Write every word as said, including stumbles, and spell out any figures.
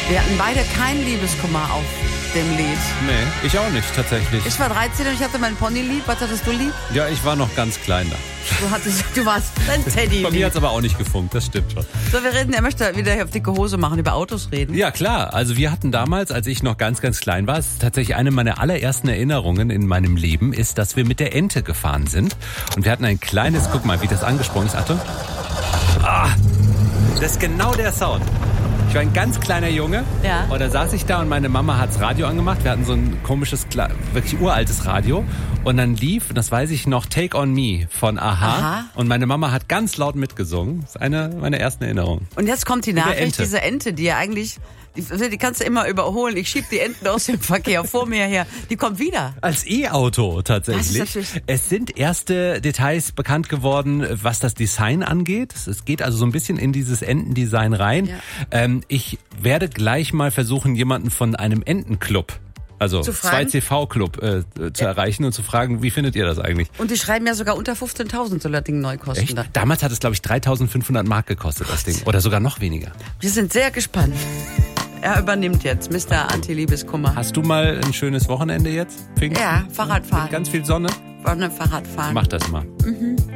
Wir hatten beide keinen Liebeskummer auf dem Lied. Nee, ich auch nicht, tatsächlich. Ich war dreizehn und ich hatte meinen Pony lieb. Was hattest du lieb? Ja, ich war noch ganz klein da. Du, hattest, du warst ein Teddy. Bei mir hat es aber auch nicht gefunkt, das stimmt schon. So, wir reden, er möchte wieder hier auf dicke Hose machen, über Autos reden. Ja, klar. Also wir hatten damals, als ich noch ganz, ganz klein war, es ist tatsächlich eine meiner allerersten Erinnerungen in meinem Leben, ist, dass wir mit der Ente gefahren sind. Und wir hatten ein kleines, guck mal, wie das angesprungen ist. Achtung. Ah, das ist genau der Sound. Ich war ein ganz kleiner Junge. Ja. Und da saß ich da und meine Mama hat's Radio angemacht. Wir hatten so ein komisches, wirklich uraltes Radio. Und dann lief, das weiß ich noch, Take On Me von Aha. Aha. Und meine Mama hat ganz laut mitgesungen. Das ist eine meiner ersten Erinnerungen. Und jetzt kommt die Nachricht, Ente. diese Ente, die ja eigentlich, die, die kannst du immer überholen. Ich schieb die Enten aus dem Verkehr vor mir her. Die kommt wieder. Als E-Auto tatsächlich. Das ist natürlich- Es sind erste Details bekannt geworden, was das Design angeht. Es geht also so ein bisschen in dieses Entendesign rein. Ja. Ähm, ich werde gleich mal versuchen, jemanden von einem Entenclub, also Zu fragen? zwei C V-Club, äh, zu erreichen und zu fragen, wie findet ihr das eigentlich? Und die schreiben ja sogar unter fünfzehntausend soll das Ding neu kosten. Echt? Da. Damals hat es, glaube ich, dreitausendfünfhundert Mark gekostet, das Ding. Oder sogar noch weniger. Wir sind sehr gespannt. Er übernimmt jetzt, Mister Anti-Liebeskummer. Hast du mal ein schönes Wochenende jetzt, Pfingsten? Ja, Fahrradfahren. Mit ganz viel Sonne? Wollen wir Fahrradfahren. Mach das mal. Mhm.